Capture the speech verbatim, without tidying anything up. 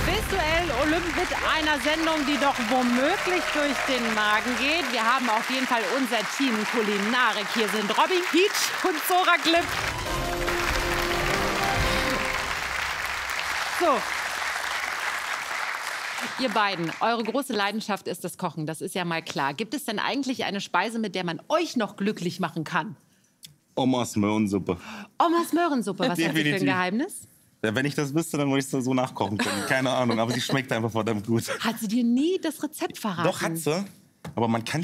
Visuell Olymp mit einer Sendung, die doch womöglich durch den Magen geht. Wir haben auf jeden Fall unser Team Kulinarik. Hier sind Robin Pietsch und Zora Klipp. So. Ihr beiden, eure große Leidenschaft ist das Kochen, das ist ja mal klar. Gibt es denn eigentlich eine Speise, mit der man euch noch glücklich machen kann? Omas Möhrensuppe. Omas Möhrensuppe, was hat sie für ein Definitiv. Geheimnis? Ja, wenn ich das wüsste, dann würde ich es so nachkochen können. Keine Ahnung, aber sie schmeckt einfach verdammt gut. Hat sie dir nie das Rezept verraten? Doch, hat sie. Aber man kann